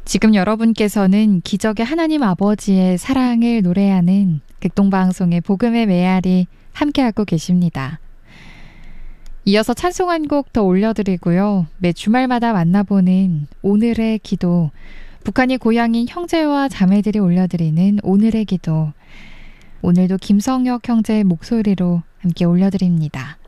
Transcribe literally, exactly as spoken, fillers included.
지금 여러분께서는 기적의 하나님 아버지의 사랑을 노래하는 극동방송의 복음의 메아리 함께하고 계십니다. 이어서 찬송 한 곡 더 올려드리고요. 매 주말마다 만나보는 오늘의 기도, 북한이 고향인 형제와 자매들이 올려드리는 오늘의 기도, 오늘도 김성혁 형제의 목소리로 함께 올려드립니다.